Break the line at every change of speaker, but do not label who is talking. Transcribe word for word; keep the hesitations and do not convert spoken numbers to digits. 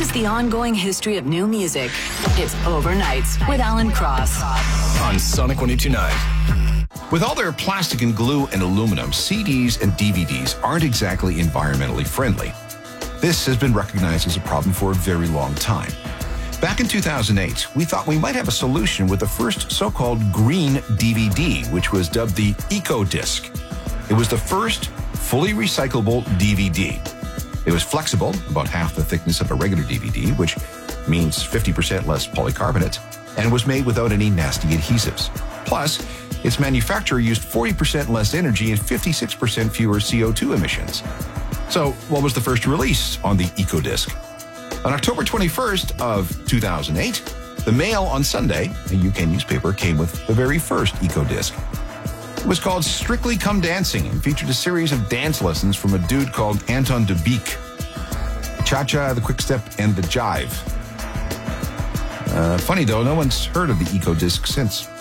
It's the ongoing history of new music. It's Overnights with Alan Cross.
On Sonic one oh two point nine.
With all their plastic and glue and aluminum, C Ds and D V Ds aren't exactly environmentally friendly. This has been recognized as a problem for a very long time. Back in two thousand eight, we thought we might have a solution with the first so-called green D V D, which was dubbed the EcoDisc. It was the first fully recyclable D V D. It was flexible, about half the thickness of a regular D V D, which means fifty percent less polycarbonate, and was made without any nasty adhesives. Plus, its manufacturer used forty percent less energy and fifty-six percent fewer C O two emissions. So, what was the first release on the EcoDisc? On October twenty-first of two thousand eight, the Mail on Sunday, a U K newspaper, came with the very first EcoDisc. It was called Strictly Come Dancing and featured a series of dance lessons from a dude called Anton de Beek. Cha-cha, the quick step, and the jive. Uh, funny though, no one's heard of the EcoDisc since.